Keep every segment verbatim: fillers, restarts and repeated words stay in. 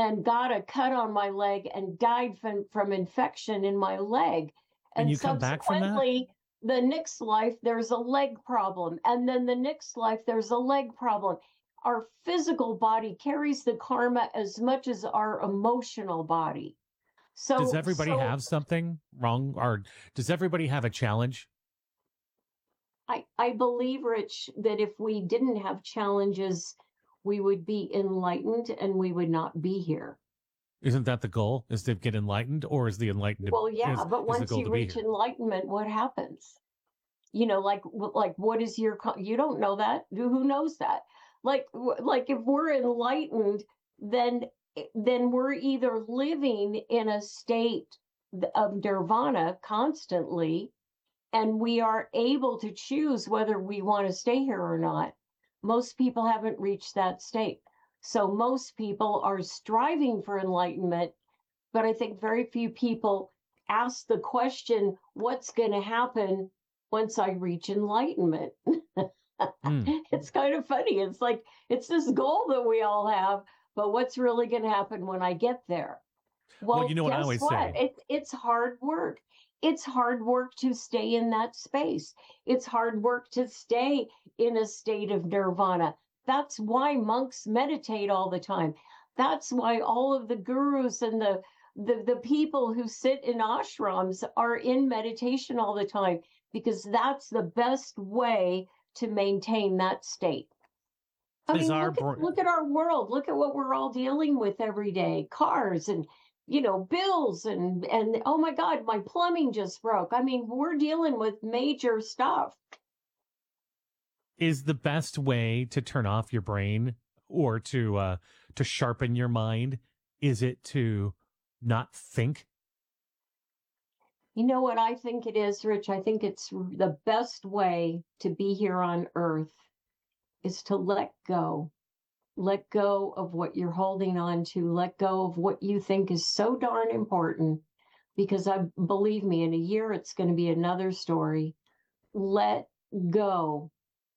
and got a cut on my leg and died from, from infection in my leg. And And you come back from that? subsequently, the next life, there's a leg problem. And then the next life, there's a leg problem. Our physical body carries the karma as much as our emotional body. Does So, everybody so have something wrong, or does everybody have a challenge? I, I believe, Rich, that if we didn't have challenges, we would be enlightened and we would not be here. Isn't that the goal? Is to get enlightened, or is the enlightened Well, yeah, is but is the once goal you to be reach here? enlightenment, what happens? You know, like like what is your you don't know that. Who knows that? Like like if we're enlightened, then then we're either living in a state of nirvana constantly, and we are able to choose whether we want to stay here or not. Most people haven't reached that state. So most people are striving for enlightenment, but I think very few people ask the question, what's going to happen once I reach enlightenment? Mm. It's kind of funny. It's like, it's this goal that we all have, but what's really going to happen when I get there? Well, you Well, know what I guess always what? say. It, it's hard work. It's hard work to stay in that space. It's hard work to stay in a state of nirvana. That's why monks meditate all the time. That's why all of the gurus and the the, the people who sit in ashrams are in meditation all the time, because that's the best way to maintain that state. I Is mean, our look at br- look at our world. Look at what we're all dealing with every day. Cars and, you know, bills and and oh my God, my plumbing just broke. I mean, we're dealing with major stuff. is the best way to turn off your brain, or to uh to sharpen your mind, is it to not think? You know what I think it is, Rich? I think it's the best way to be here on Earth is to let go. Let go of what you're holding on to. Let go of what you think is so darn important. Because I believe me, in a year it's going to be another story. Let go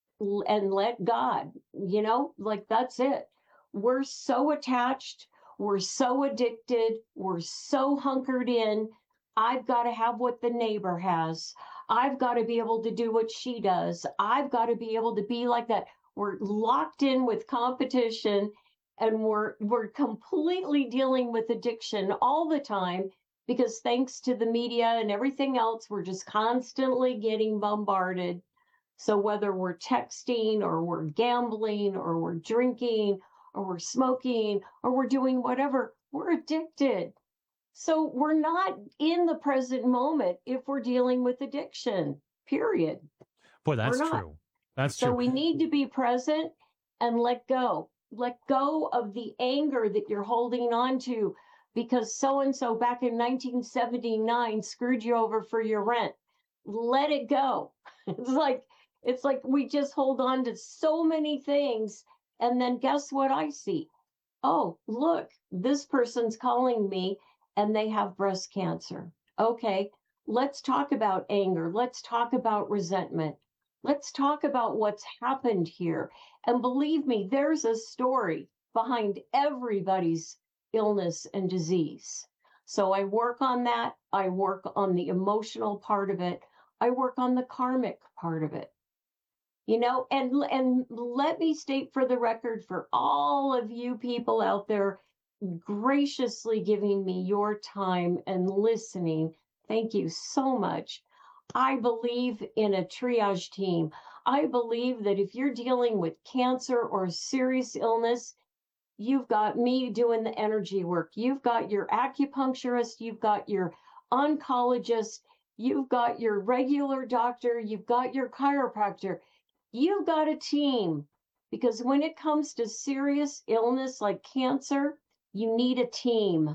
and let God, you know, like that's it. We're so attached. We're so addicted. We're so hunkered in. I've got to have what the neighbor has. I've got to be able to do what she does. I've got to be able to be like that. We're locked in with competition, and we're we're completely dealing with addiction all the time, because thanks to the media and everything else, we're just constantly getting bombarded. So whether we're texting or we're gambling or we're drinking or we're smoking or we're doing whatever, we're addicted. So we're not in the present moment if we're dealing with addiction, period. Boy, We're that's not. true. That's So true. we need to be present and let go. Let go of the anger that you're holding on to because so and so back in nineteen seventy-nine screwed you over for your rent. Let it go. It's like it's like we just hold on to so many things, and then guess what I see? Oh, look, this person's calling me and they have breast cancer. Okay, let's talk about anger. Let's talk about resentment. Let's talk about what's happened here. And believe me, there's a story behind everybody's illness and disease. So I work on that. I work on the emotional part of it. I work on the karmic part of it. You know, and and let me state for the record, for all of you people out there graciously giving me your time and listening, thank you so much. I believe in a triage team. I believe that if you're dealing with cancer or serious illness, you've got me doing the energy work. You've got your acupuncturist, you've got your oncologist, you've got your regular doctor, you've got your chiropractor. You've got a team, because when it comes to serious illness like cancer, you need a team.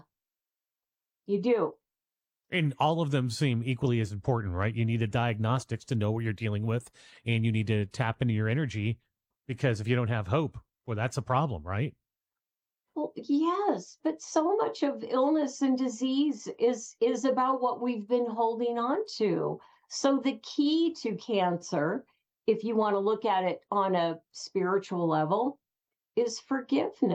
You do. And all of them seem equally as important, right? You need the diagnostics to know what you're dealing with, and you need to tap into your energy, because if you don't have hope, well, that's a problem, right? Well, yes, but so much of illness and disease is is about what we've been holding on to. So the key to cancer, if you want to look at it on a spiritual level, is forgiveness.